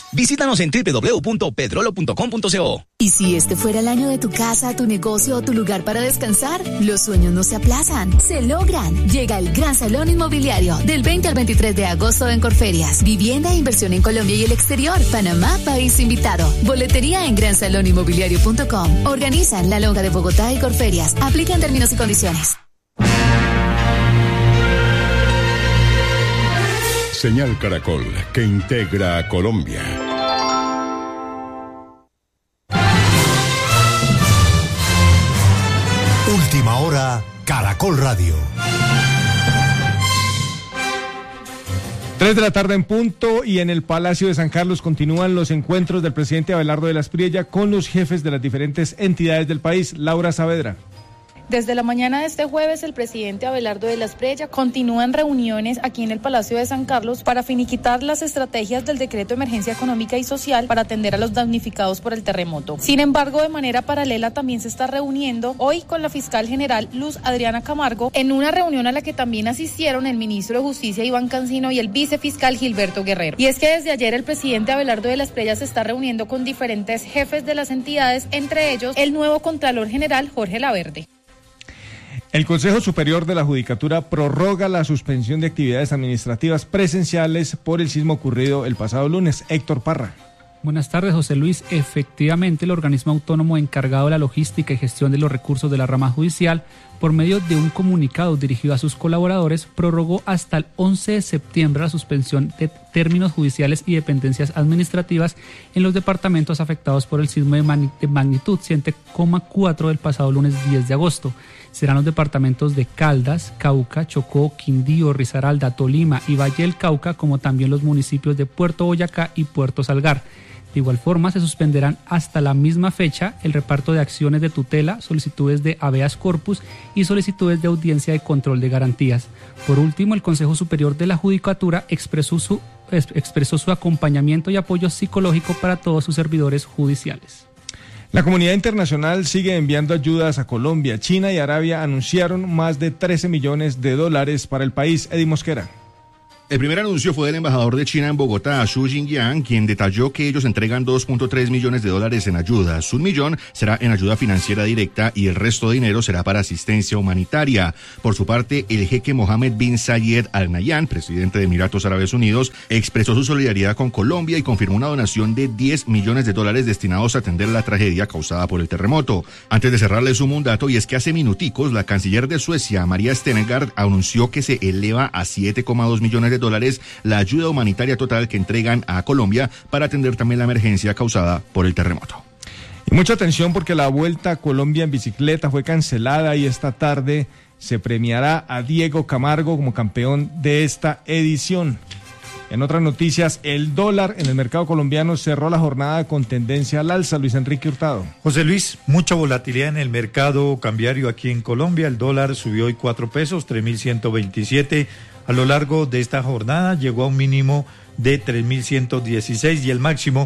Visítanos en www.pedrolo.com.co. ¿Y si este fuera el año de tu casa, tu negocio o tu lugar para descansar? Los sueños no se aplazan, se logran. Llega el Gran Salón Inmobiliario del 20 al 23 de agosto en Corferias. Vivienda e inversión en Colombia y el exterior. Panamá, país invitado. Boletería en gransaloninmobiliario.com. Organizan La Lonja de Bogotá y Corferias. Aplican términos y condiciones. Señal Caracol, que integra a Colombia. Última hora, Caracol Radio. 3 de la tarde en punto, y en el Palacio de San Carlos continúan los encuentros del presidente Abelardo de la Espriella con los jefes de las diferentes entidades del país. Laura Saavedra. Desde la mañana de este jueves, el presidente Abelardo de la Espriella continúa en reuniones aquí en el Palacio de San Carlos para finiquitar las estrategias del decreto de emergencia económica y social para atender a los damnificados por el terremoto. Sin embargo, de manera paralela también se está reuniendo hoy con la fiscal general Luz Adriana Camargo, en una reunión a la que también asistieron el ministro de Justicia Iván Cancino y el vicefiscal Gilberto Guerrero. Y es que desde ayer el presidente Abelardo de la Espriella se está reuniendo con diferentes jefes de las entidades, entre ellos el nuevo Contralor General Jorge Laverde. El Consejo Superior de la Judicatura prorroga la suspensión de actividades administrativas presenciales por el sismo ocurrido el pasado lunes. Héctor Parra. Buenas tardes, José Luis. Efectivamente, el organismo autónomo encargado de la logística y gestión de los recursos de la rama judicial, por medio de un comunicado dirigido a sus colaboradores, prorrogó hasta el 11 de septiembre la suspensión de términos judiciales y dependencias administrativas en los departamentos afectados por el sismo de magnitud 7,4 del pasado lunes 10 de agosto. Serán los departamentos de Caldas, Cauca, Chocó, Quindío, Risaralda, Tolima y Valle del Cauca, como también los municipios de Puerto Boyacá y Puerto Salgar. De igual forma, se suspenderán hasta la misma fecha el reparto de acciones de tutela, solicitudes de habeas corpus y solicitudes de audiencia de control de garantías. Por último, el Consejo Superior de la Judicatura expresó su acompañamiento y apoyo psicológico para todos sus servidores judiciales. La comunidad internacional sigue enviando ayudas a Colombia. China y Arabia anunciaron más de $13 millones para el país. Eddie Mosquera. El primer anuncio fue del embajador de China en Bogotá, Xu Jingyang, quien detalló que ellos entregan $2.3 millones en ayudas. $1 millón será en ayuda financiera directa y el resto de dinero será para asistencia humanitaria. Por su parte, el jeque Mohammed bin Zayed Al Nahyan, presidente de Emiratos Árabes Unidos, expresó su solidaridad con Colombia y confirmó una donación de $10 millones destinados a atender la tragedia causada por el terremoto. Antes de cerrarle su mandato, y es que hace minuticos, la canciller de Suecia, Maria Stenengard, anunció que se eleva a $7,2 millones la ayuda humanitaria total que entregan a Colombia para atender también la emergencia causada por el terremoto. Y mucha atención porque la Vuelta a Colombia en bicicleta fue cancelada y esta tarde se premiará a Diego Camargo como campeón de esta edición. En otras noticias, el dólar en el mercado colombiano cerró la jornada con tendencia al alza. Luis Enrique Hurtado. José Luis, mucha volatilidad en el mercado cambiario aquí en Colombia. El dólar subió hoy 4 pesos, 3.127. A lo largo de esta jornada llegó a un mínimo de 3.116 y el máximo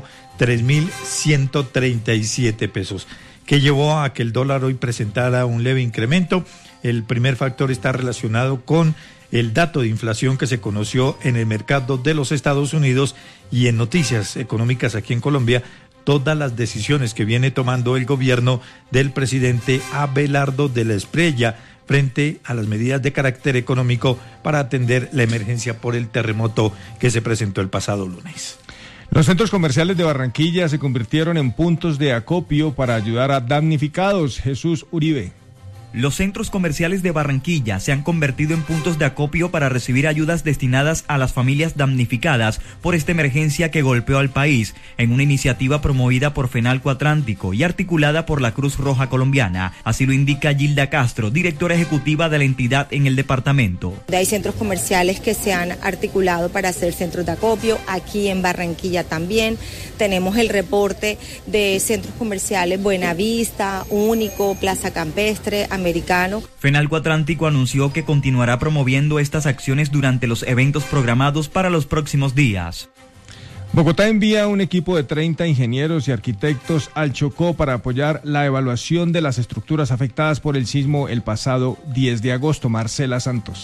3.137 pesos. ¿Qué llevó a que el dólar hoy presentara un leve incremento? El primer factor está relacionado con el dato de inflación que se conoció en el mercado de los Estados Unidos y en noticias económicas aquí en Colombia. Todas las decisiones que viene tomando el gobierno del presidente Abelardo de la Espriella frente a las medidas de carácter económico para atender la emergencia por el terremoto que se presentó el pasado lunes. Los centros comerciales de Barranquilla se convirtieron en puntos de acopio para ayudar a damnificados. Jesús Uribe. Los centros comerciales de Barranquilla se han convertido en puntos de acopio para recibir ayudas destinadas a las familias damnificadas por esta emergencia que golpeó al país, en una iniciativa promovida por Fenalco Atlántico y articulada por la Cruz Roja Colombiana. Así lo indica Gilda Castro, directora ejecutiva de la entidad en el departamento. Hay centros comerciales que se han articulado para hacer centros de acopio, aquí en Barranquilla también. Tenemos el reporte de centros comerciales Buenavista, Único, Plaza Campestre, Americano. Fenalco Atlántico anunció que continuará promoviendo estas acciones durante los eventos programados para los próximos días. Bogotá envía un equipo de 30 ingenieros y arquitectos al Chocó para apoyar la evaluación de las estructuras afectadas por el sismo el pasado 10 de agosto. Marcela Santos.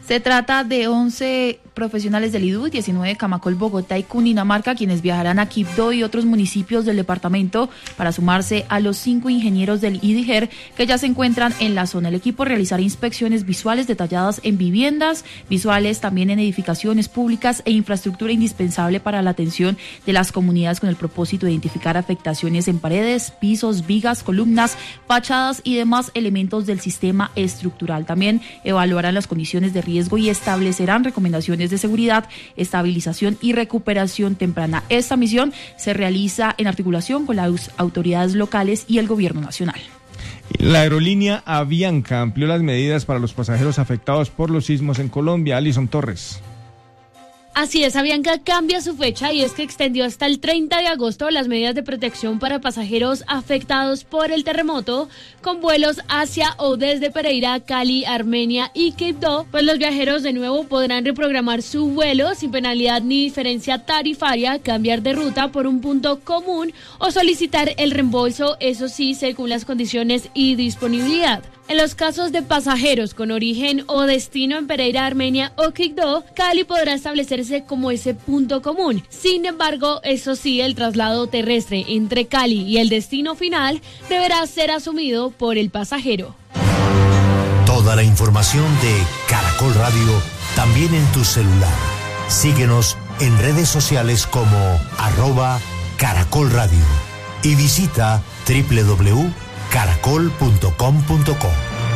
Se trata de 11 profesionales del IDU, 19 de Camacol, Bogotá y Cundinamarca, quienes viajarán a Quibdó y otros municipios del departamento para sumarse a los 5 ingenieros del IDIGER que ya se encuentran en la zona. El equipo realizará inspecciones visuales detalladas en viviendas, visuales también en edificaciones públicas e infraestructura indispensable para la atención de las comunidades, con el propósito de identificar afectaciones en paredes, pisos, vigas, columnas, fachadas y demás elementos del sistema estructural. También evaluarán las condiciones de riesgo y establecerán recomendaciones de seguridad, estabilización y recuperación temprana. Esta misión se realiza en articulación con las autoridades locales y el gobierno nacional. La aerolínea Avianca amplió las medidas para los pasajeros afectados por los sismos en Colombia. Alison Torres. Así es, Avianca cambia su fecha y es que extendió hasta el 30 de agosto las medidas de protección para pasajeros afectados por el terremoto con vuelos hacia o desde Pereira, Cali, Armenia y Quibdó. Pues los viajeros de nuevo podrán reprogramar su vuelo sin penalidad ni diferencia tarifaria, cambiar de ruta por un punto común o solicitar el reembolso, eso sí, según las condiciones y disponibilidad. En los casos de pasajeros con origen o destino en Pereira, Armenia o Quibdó, Cali podrá establecerse como ese punto común. Sin embargo, eso sí, el traslado terrestre entre Cali y el destino final deberá ser asumido por el pasajero. Toda la información de Caracol Radio también en tu celular. Síguenos en redes sociales como @Caracol Radio y visita www.caracol.com.co.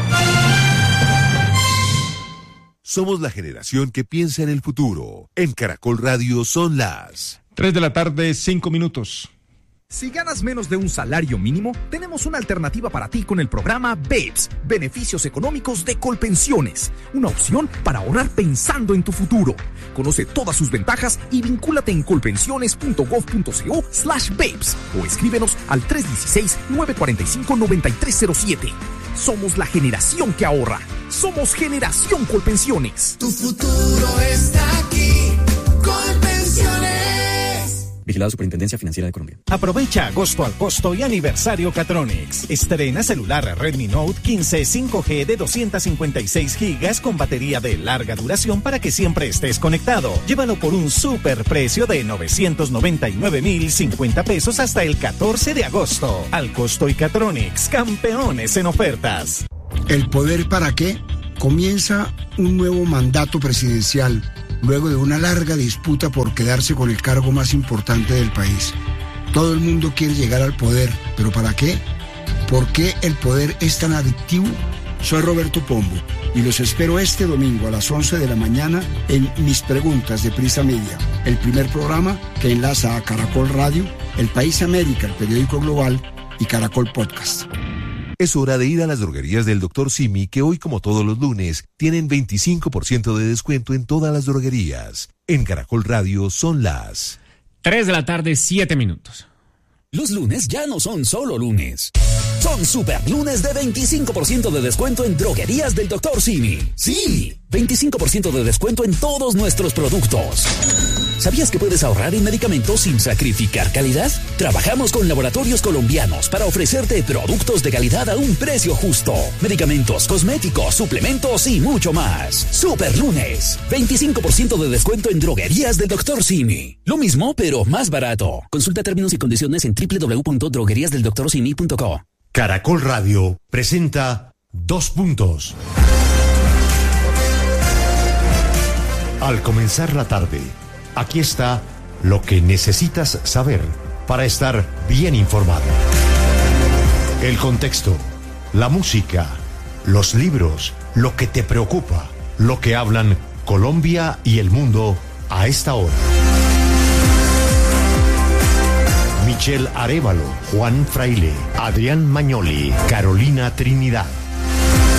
Somos la generación que piensa en el futuro. En Caracol Radio son las 3 de la tarde, 5 minutos. Si ganas menos de un salario mínimo, tenemos una alternativa para ti con el programa BEPS, Beneficios Económicos de Colpensiones. Una opción para ahorrar pensando en tu futuro. Conoce todas sus ventajas y vincúlate en colpensiones.gov.co/BEPS o escríbenos al 316-945-9307. Somos la generación que ahorra. Somos Generación Colpensiones. Tu futuro está aquí. Colpensiones. Vigilado Superintendencia Financiera de Colombia. Aprovecha agosto al costo y aniversario Catronics. Estrena celular Redmi Note 15 5G de 256 gigas con batería de larga duración para que siempre estés conectado. Llévalo por un super precio de 999.050 pesos hasta el 14 de agosto. Al costo y Catronics, campeones en ofertas. ¿El poder para qué? Comienza un nuevo mandato presidencial, luego de una larga disputa por quedarse con el cargo más importante del país. Todo el mundo quiere llegar al poder, ¿pero para qué? ¿Por qué el poder es tan adictivo? Soy Roberto Pombo y los espero este domingo a las 11 de la mañana en Mis Preguntas de Prisa Media, el primer programa que enlaza a Caracol Radio, El País América, el periódico global, y Caracol Podcast. Es hora de ir a las droguerías del Dr. Simi, que hoy, como todos los lunes, tienen 25% de descuento en todas las droguerías. En Caracol Radio son las 3 de la tarde, 7 minutos. Los lunes ya no son solo lunes. Son super lunes de 25% de descuento en droguerías del Dr. Simi. Sí, 25% de descuento en todos nuestros productos. ¿Sabías que puedes ahorrar en medicamentos sin sacrificar calidad? Trabajamos con laboratorios colombianos para ofrecerte productos de calidad a un precio justo. Medicamentos, cosméticos, suplementos y mucho más. Super lunes, 25% de descuento en droguerías del Dr. Simi. Lo mismo, pero más barato. Consulta términos y condiciones en www.drogueriasdeldoctorsimi.co. Caracol Radio presenta 2 puntos. Al comenzar la tarde, aquí está lo que necesitas saber para estar bien informado. El contexto, la música, los libros, lo que te preocupa, lo que hablan Colombia y el mundo a esta hora. Michelle Arévalo, Juan Fraile, Adrián Magnoli, Carolina Trinidad.